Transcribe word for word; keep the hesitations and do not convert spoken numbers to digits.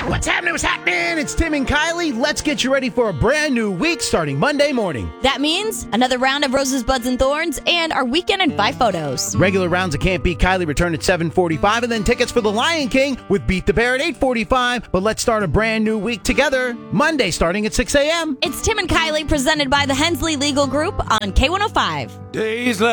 What's happening? What's happening? It's Tim and Kylie. Let's get you ready for a brand new week starting Monday morning. That means another round of Roses, Buds, and Thorns and our weekend and five photos. Regular rounds of Can't Beat Kylie return at seven forty-five, and then tickets for The Lion King with Beat the Bear at eight forty-five. But let's start a brand new week together, Monday starting at six a.m. It's Tim and Kylie presented by the Hensley Legal Group on K one oh five. Days